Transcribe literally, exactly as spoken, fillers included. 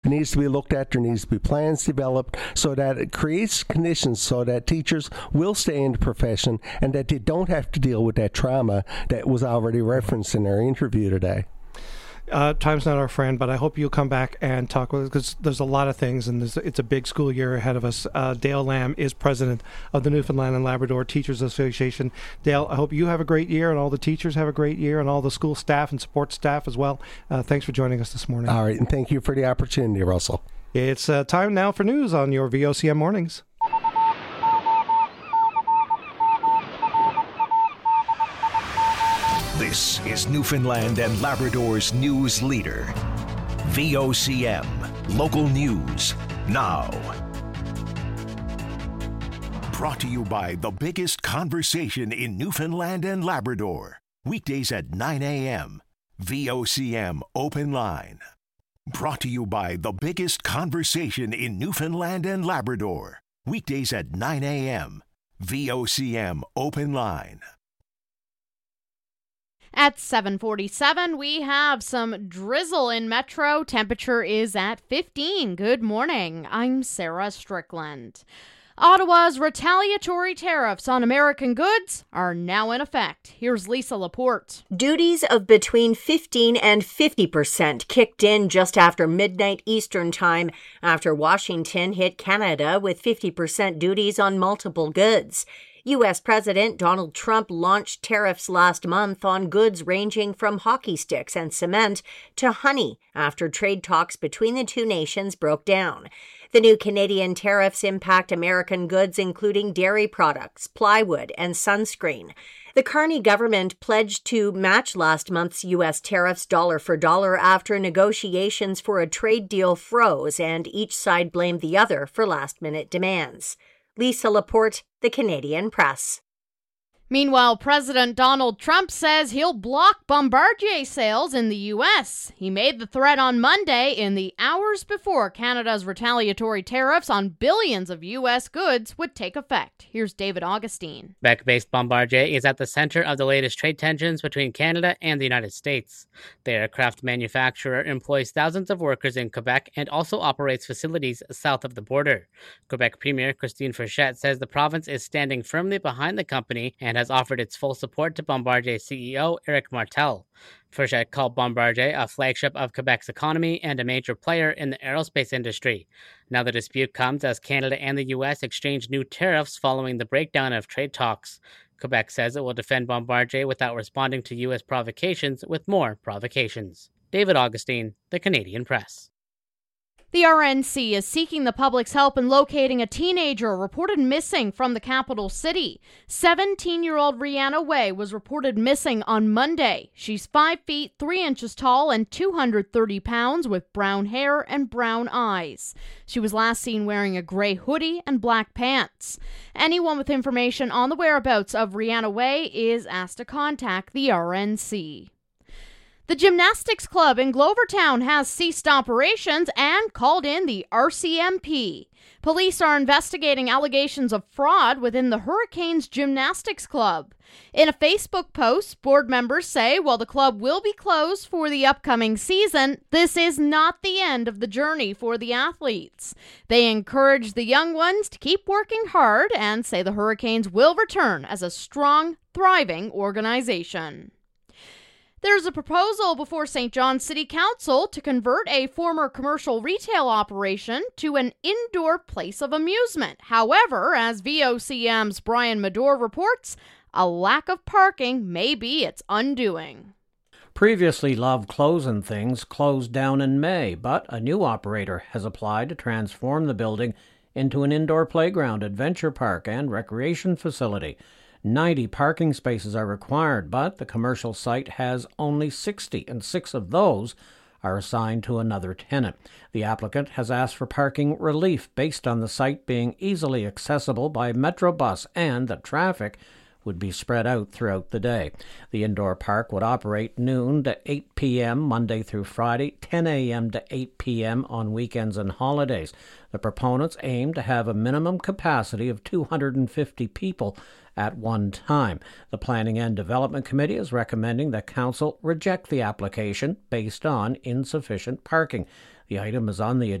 needs to be looked at. There needs to be plans developed so that it creates conditions so that teachers will stay in the profession and that they don't have to deal with that trauma that was already referenced in our interview today. Uh, time's not our friend, but I hope you'll come back and talk with us because there's a lot of things, and it's a big school year ahead of us. Uh, Dale Lamb is president of the Newfoundland and Labrador Teachers Association. Dale, I hope you have a great year, and all the teachers have a great year, and all the school staff and support staff as well. Uh, thanks for joining us this morning. All right, and thank you for the opportunity, Russell. It's uh, time now for news on your V O C M Mornings. This is Newfoundland and Labrador's news leader. V O C M, local news, now. Brought to you by the biggest conversation in Newfoundland and Labrador. Weekdays at nine a.m. V O C M Open Line. Brought to you by the biggest conversation in Newfoundland and Labrador. Weekdays at nine a.m. V O C M Open Line. At seven forty-seven, we have some drizzle in Metro. Temperature is at fifteen. Good morning. I'm Sarah Strickland. Ottawa's retaliatory tariffs on American goods are now in effect. Here's Lisa Laporte. Duties of between fifteen and fifty percent kicked in just after midnight Eastern Time after Washington hit Canada with fifty percent duties on multiple goods. U S President Donald Trump launched tariffs last month on goods ranging from hockey sticks and cement to honey after trade talks between the two nations broke down. The new Canadian tariffs impact American goods including dairy products, plywood, and sunscreen. The Carney government pledged to match last month's U S tariffs dollar for dollar after negotiations for a trade deal froze and each side blamed the other for last-minute demands. Lisa Laporte, The Canadian Press. Meanwhile, President Donald Trump says he'll block Bombardier sales in the U S. He made the threat on Monday in the hours before Canada's retaliatory tariffs on billions of U S goods would take effect. Here's David Augustine. Quebec-based Bombardier is at the center of the latest trade tensions between Canada and the United States. The aircraft manufacturer employs thousands of workers in Quebec and also operates facilities south of the border. Quebec Premier Christine Frechette says the province is standing firmly behind the company and has offered its full support to Bombardier C E O Éric Martel. Frechette called Bombardier a flagship of Quebec's economy and a major player in the aerospace industry. Now the dispute comes as Canada and the U S exchange new tariffs following the breakdown of trade talks. Quebec says it will defend Bombardier without responding to U S provocations with more provocations. David Augustine, The Canadian Press. The R N C is seeking the public's help in locating a teenager reported missing from the capital city. seventeen-year-old Rihanna Way was reported missing on Monday. She's five feet, three inches tall and two hundred thirty pounds with brown hair and brown eyes. She was last seen wearing a gray hoodie and black pants. Anyone with information on the whereabouts of Rihanna Way is asked to contact the R N C. The Gymnastics Club in Glovertown has ceased operations and called in the R C M P. Police are investigating allegations of fraud within the Hurricanes Gymnastics Club. In a Facebook post, board members say while the club will be closed for the upcoming season, this is not the end of the journey for the athletes. They encourage the young ones to keep working hard and say the Hurricanes will return as a strong, thriving organization. There's a proposal before Saint John City Council to convert a former commercial retail operation to an indoor place of amusement. However, as V O C M's Brian Medore reports, a lack of parking may be its undoing. Previously Love Clothes and Things closed down in May, but a new operator has applied to transform the building into an indoor playground, adventure park, and recreation facility. ninety parking spaces are required, but the commercial site has only sixty, and six of those are assigned to another tenant. The applicant has asked for parking relief based on the site being easily accessible by Metrobus and that traffic would be spread out throughout the day. The indoor park would operate noon to eight p.m. Monday through Friday, ten a.m. to eight p.m. on weekends and holidays. The proponents aim to have a minimum capacity of two hundred fifty people at one time. The Planning and Development Committee is recommending that Council reject the application based on insufficient parking. The item is on the